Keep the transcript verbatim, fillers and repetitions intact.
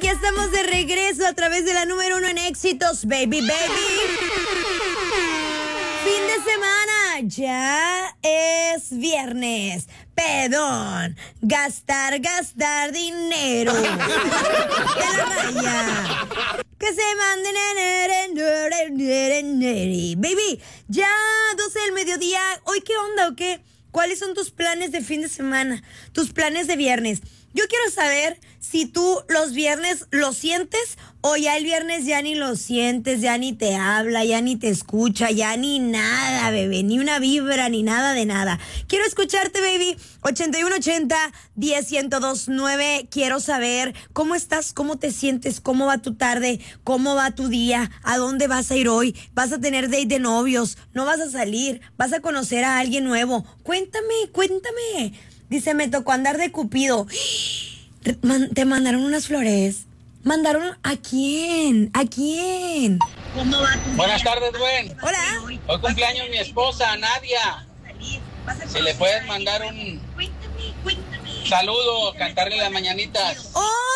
ya estamos de regreso a través de la número uno en éxitos, baby, baby. Fin de semana, ya es viernes. Pedón, gastar, gastar dinero. De la raya. Que se manden en... Baby, ya doce del mediodía. ¿Hoy qué onda o qué? ¿Cuáles son tus planes de fin de semana? Tus planes de viernes. Yo quiero saber si tú los viernes los sientes o ya el viernes ya ni lo sientes, ya ni te habla, ya ni te escucha, ya ni nada, bebé, ni una vibra, ni nada de nada. Quiero escucharte, baby. ochenta y uno ochenta, diez, ciento dos, nueve. Quiero saber cómo estás, cómo te sientes, cómo va tu tarde, cómo va tu día, a dónde vas a ir hoy. ¿Vas a tener date de novios? ¿No vas a salir? ¿Vas a conocer a alguien nuevo? Cuéntame, cuéntame. Dice, me tocó andar de cupido. Te mandaron unas flores. ¿Mandaron a quién? ¿A quién? ¿Cómo va tu Buenas tardes, Gwen. Hola. Hoy cumpleaños mi esposa, Nadia. Si le puedes mandar un saludo, cantarle las mañanitas. ¡Oh!